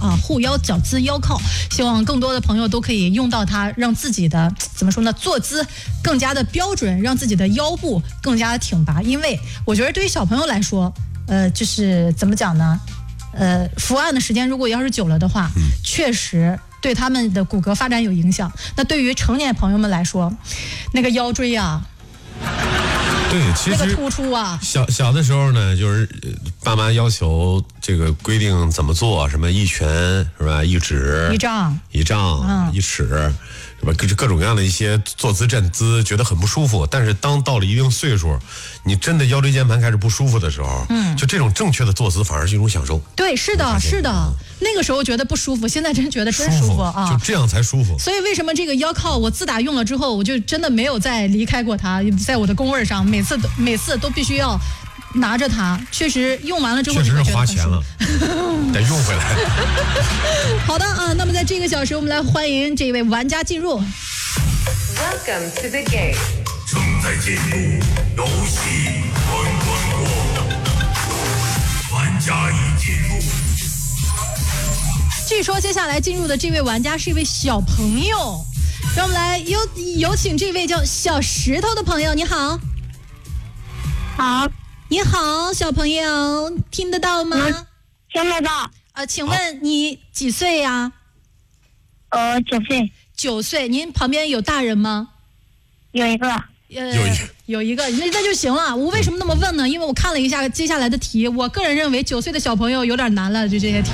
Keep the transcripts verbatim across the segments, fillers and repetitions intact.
啊，护腰、脚姿、腰靠，希望更多的朋友都可以用到它，让自己的怎么说呢，坐姿更加的标准，让自己的腰部更加的挺拔。因为我觉得对于小朋友来说，呃，就是怎么讲呢？呃，伏案的时间如果要是久了的话，嗯、确实对他们的骨骼发展有影响。那对于成年朋友们来说，那个腰椎啊。 对，其实那个突出啊， 小小的时候呢，就是爸妈要求这个规定怎么做，什么一拳是吧，一指、 一丈、 一丈、嗯、一尺，是吧？各各种各样的一些坐姿站姿，觉得很不舒服。但是当到了一定岁数，你真的腰椎间盘开始不舒服的时候，嗯，就这种正确的坐姿反而是一种享受。 对，是的，是的。那个时候觉得不舒服，现在真觉得真舒服啊！ 就这样才舒服。 所以为什么这个腰靠，我自打用了之后，我就真的没有再离开过它，在我的工位上，每次都每次都必须要拿着它。确实用完了之后， 确实是花钱了，得用回来。 好的啊，那么在这个小时，我们来欢迎这位玩家进入。 Welcome to the game。 正在进入游戏关关过，玩家已进入。 据说接下来进入的这位玩家是一位小朋友，让我们来有有请这位叫小石头的朋友。你好， 好， 你好，小朋友，听得到吗？ 嗯、听得到。 呃，请问你几岁呀？ 呃，九岁。 九岁，您旁边有大人吗？ 有一个。 呃， 有一个， 有一个，那那就行了。我为什么那么问呢？因为我看了一下接下来的题，我个人认为九岁的小朋友有点难了，就这些题。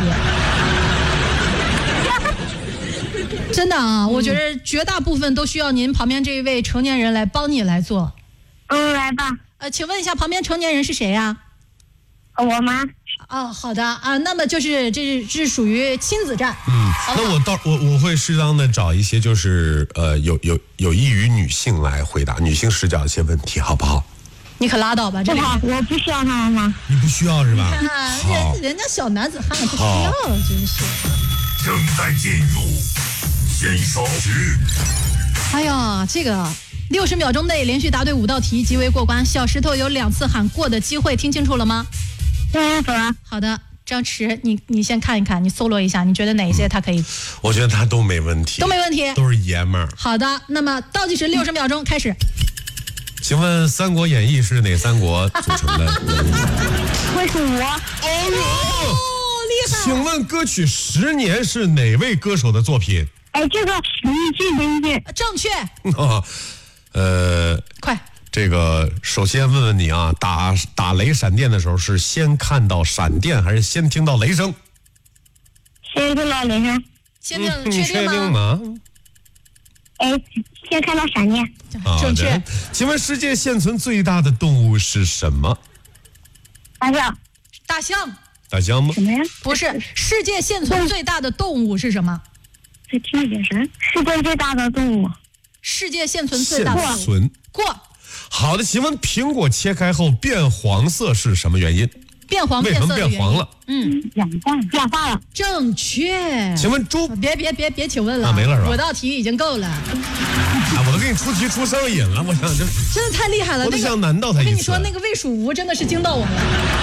真的啊，我觉得绝大部分都需要您旁边这一位成年人来帮你来做。 嗯，来吧。 呃，请问一下，旁边成年人是谁呀？ 我妈。 哦，好的啊，那么就是这是这是属于亲子战。 嗯，那我到我我会适当的找一些就是呃有有有益于女性来回答女性视角的一些问题，好不好？ 你可拉倒吧，这不好，我不需要他吗？ 你不需要是吧？ 你看人人家小男子汉不需要，真是。 正在进入先手局。 哎呀，这个六十秒钟内连续答对五道题即为过关。小石头有两次喊过的机会，听清楚了吗？ 听楚了。 好的，张弛，你你先看一看，你搜罗一下，你觉得哪一些他可以？嗯、 我觉得他都没问题， 都没问题， 都是爷们儿。 好的，那么倒计时六十秒钟开始。 请问《三国演义》是哪三国组成的？ 会是我。 哦哟，厉害！请问歌曲《十年》是哪位歌手的作品？ 哎，这个你这东西正确。 啊，呃， 快。 这个首先问问你啊，打打雷闪电的时候是先看到闪电还是先听到雷声？ 先听到雷声。 先听， 嗯、 确定吗？ 确定吗？ 哎，先看到闪电。 正确。 请问世界现存最大的动物是什么？ 大象。 大象。 大象吗？ 什么呀？ 不是，世界现存最大的动物是什么？ 再听一遍，啥？世界最大的动物。 世界现存最大的动物。 现存过。 好的，请问苹果切开后变黄色是什么原因？ 变黄为什么变黄了？ 嗯， 氧化氧化了。 正确。 请问猪？ 别别别别，请问了， 啊，没了是吧？ 五道题已经够了。 啊，我都给你出题出上瘾了，我想这真的太厉害了。 我都想难到他一次。 我跟你说，那个魏蜀吴真的是惊到我们了，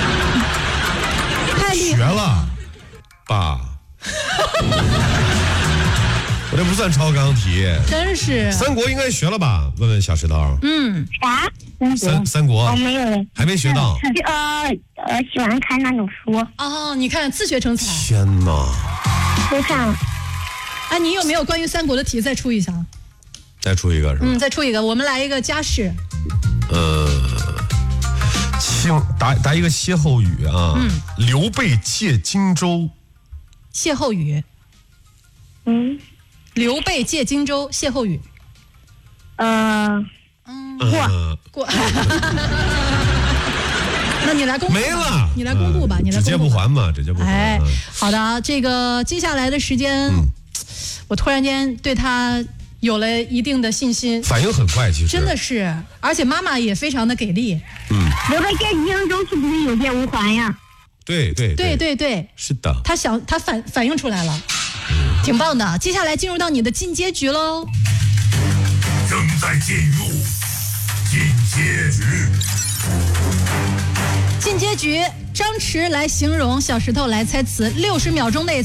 太厉害了。学了，爸。我这不算超纲题， 真是。 三国应该学了吧？问问小石头。 嗯， 啥？ 三三国？ 我、哦、没有， 还没学到。 呃呃，喜欢看那种书。 哦，你看自学成才。 天哪！ 都看了。 哎，你有没有关于三国的题再出一下？ 再出一个是吧？ 嗯，再出一个，我们来一个家事。 呃，请答答一个歇后语啊。嗯。刘备借荆州。 歇后语。 嗯。 刘备借荆州，歇后语。 呃， 嗯， 过过。那你来公布。 没了， 你来公布吧， 呃、 你来公布吧。 直接不还嘛，直接不还。 哎，好的，这个接下来的时间，嗯、我突然间对他有了一定的信心。 反应很快，其实真的是，而且妈妈也非常的给力。 嗯。 刘备借荆州是不是有借无还呀？ 对对对对对， 是的。 他想，他反反应出来了。挺棒的，接下来进入到你的进阶局喽。 正在进入进阶局。 进阶局，张弛来形容，小石头来猜词，六十秒钟内